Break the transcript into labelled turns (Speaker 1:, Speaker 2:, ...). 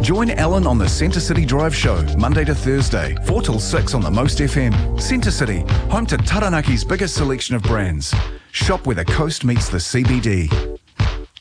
Speaker 1: Join Alan on the Centre City Drive Show, Monday to Thursday, 4 till 6 on the Most FM. Centre City, home to Taranaki's biggest selection of brands. Shop where the coast meets the CBD.